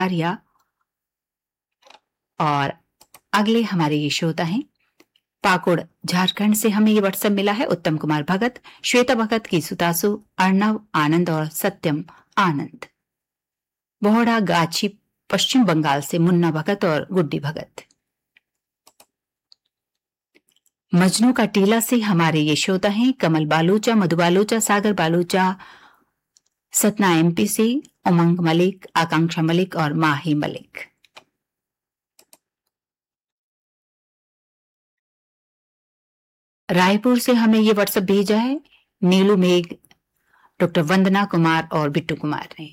आर्या। और अगले हमारे ये श्रोता हैं पाकुड़ झारखंड से, हमें ये व्हाट्सएप मिला है उत्तम कुमार भगत, श्वेता भगत की सुतासु, अर्णव आनंद और सत्यम आनंद। बोहड़ा गाछी पश्चिम बंगाल से मुन्ना भगत और गुड्डी भगत। मजनू का टीला से हमारे ये श्रोता हैं कमल बालूचा, मधु बालूचा, सागर बालूचा, सतना एमपी से उमंग मलिक, आकांक्षा मलिक और माही मलिक। रायपुर से हमें ये व्हाट्सएप भेजा है नीलू मेघ, डॉक्टर वंदना कुमार और बिट्टू कुमार ने।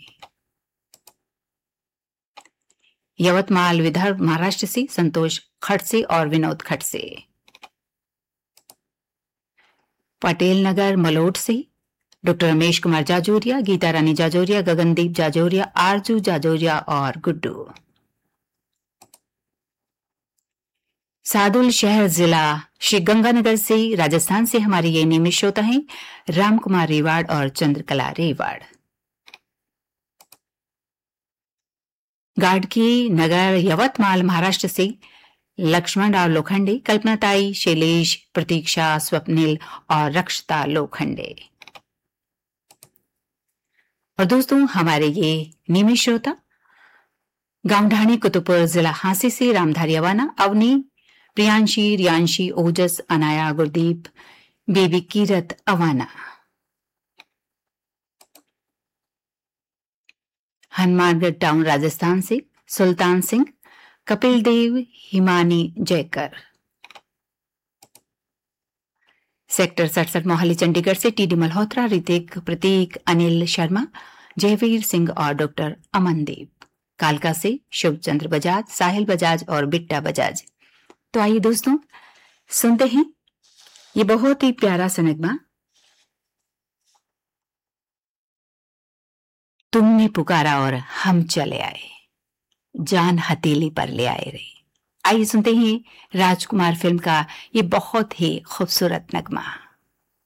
यवतमाल विदर्भ महाराष्ट्र से संतोष खड़से और विनोद खड़से। पटेल नगर मलोट से डॉक्टर रमेश कुमार जाजोरिया, गीता रानी जाजोरिया, गगनदीप जाजोरिया, आरजू जाजोरिया और गुड्डू। सादुल शहर जिला श्री गंगानगर से राजस्थान से हमारे ये नियमित श्रोता हैं राम कुमार रेवाड़ और चंद्रकला रेवाड़। गाडगी नगर यवतमाल महाराष्ट्र से लक्ष्मण राव लोखंडे, कल्पनाताई, शैलेश, प्रतीक्षा, स्वप्निल और रक्षता लोखंडे। और दोस्तों हमारे ये नियमित श्रोता गांव ढाणी कुतुबपुर जिला हांसी से रामधारी अवाना, अवनी, प्रियांशी, रियांशी, ओजस, अनाया, गुरदीप, बेबी कीरत अवाना। हनुमानगढ़ टाउन राजस्थान से सुल्तान सिंह, कपिल देव, हिमानी जयकर। सेक्टर 67 मोहाली चंडीगढ़ से टीडी मल्होत्रा, ऋतिक, प्रतीक, अनिल शर्मा, जयवीर सिंह और डॉक्टर अमनदीप। कालका से शुभ चंद्र बजाज, साहिल बजाज और बिट्टा बजाज। तो आइए दोस्तों सुनते हैं ये बहुत ही प्यारा सा नगमा, तुमने पुकारा और हम चले आए, जान हथेली पर ले आए रे। आइए सुनते हैं राजकुमार फिल्म का ये बहुत ही खूबसूरत नगमा।